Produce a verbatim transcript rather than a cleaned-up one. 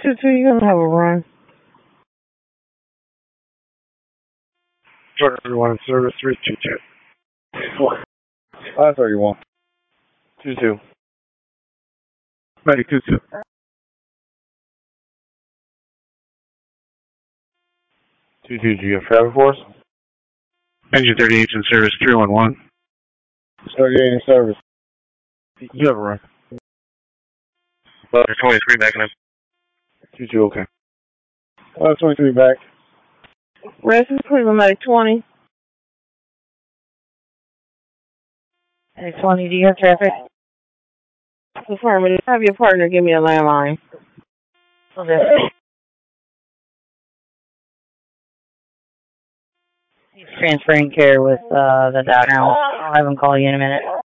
two two, you're gonna have a run. Truck thirty-one, service three two two. five thirty-one. two two. Medic two two. two two, do you have traffic for us? Engine thirty-eight in service three one one. thirty-eight in service. You have a run. Letter twenty-three back in. two two, okay. Letter twenty-three back. Rescue Cleveland Medic twenty. Medic twenty, do you have traffic? Affirmative. Have your partner give me a landline. Okay. He's transferring care with uh, the doc now. I'll have him call you in a minute.